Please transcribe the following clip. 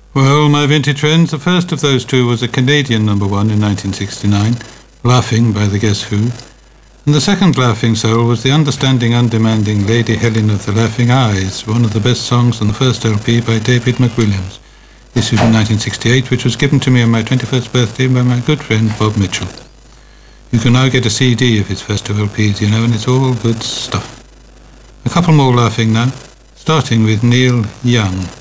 Well, my vintage friends, the first of those two was a Canadian number one in 1969, Laughing by the Guess Who. And the second Laughing Soul was the understanding, undemanding Lady Helen of the Laughing Eyes, one of the best songs on the first LP by David McWilliams, issued in 1968, which was given to me on my 21st birthday by my good friend Bob Mitchell. You can now get a CD of his first two LPs, and it's all good stuff. A couple more Laughing now, starting with Neil Young.